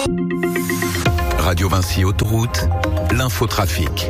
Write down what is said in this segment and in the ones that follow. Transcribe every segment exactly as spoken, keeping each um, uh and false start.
Radio Vinci Autoroute, l'infotrafic.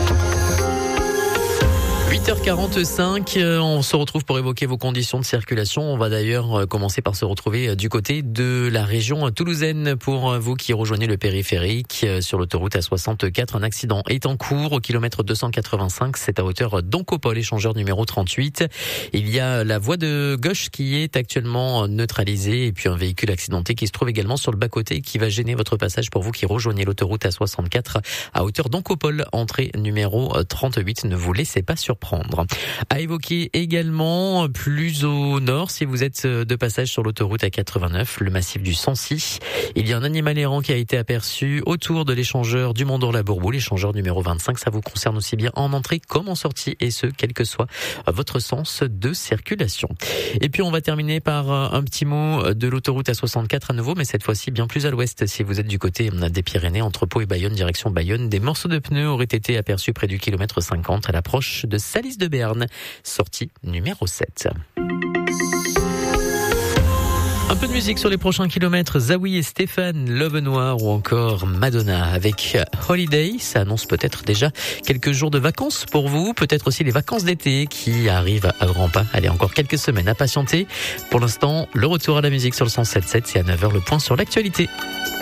huit heures quarante-cinq, on se retrouve pour évoquer vos conditions de circulation. On va d'ailleurs commencer par se retrouver du côté de la région toulousaine. Pour vous qui rejoignez le périphérique sur l'autoroute A soixante-quatre, un accident est en cours au kilomètre deux cent quatre-vingt-cinq. C'est à hauteur d'Oncopole, échangeur numéro trente-huit. Il y a la voie de gauche qui est actuellement neutralisée et puis un véhicule accidenté qui se trouve également sur le bas-côté qui va gêner votre passage pour vous qui rejoignez l'autoroute A soixante-quatre à hauteur d'Oncopole, entrée numéro trente-huit. Ne vous laissez pas surprendre. Prendre. À évoquer également plus au nord, si vous êtes de passage sur l'autoroute A quatre-vingt-neuf, le massif du Sancy. Il y a un animal errant qui a été aperçu autour de l'échangeur du Mont-d'Or-la-Bourboule, l'échangeur numéro vingt-cinq. Ça vous concerne aussi bien en entrée comme en sortie, et ce, quel que soit votre sens de circulation. Et puis on va terminer par un petit mot de l'autoroute A soixante-quatre à nouveau, mais cette fois-ci bien plus à l'ouest. Si vous êtes du côté des Pyrénées, entre Pau et Bayonne, direction Bayonne, des morceaux de pneus auraient été aperçus près du kilomètre cinquante à l'approche de Salis de Berne, sortie numéro sept. Un peu de musique sur les prochains kilomètres. Zawi et Stéphane, Love Noir ou encore Madonna avec Holiday. Ça annonce peut-être déjà quelques jours de vacances pour vous, peut-être aussi les vacances d'été qui arrivent à grands pas. Allez, encore quelques semaines à patienter. Pour l'instant, le retour à la musique sur le cent sept virgule sept, c'est à neuf heures le point sur l'actualité.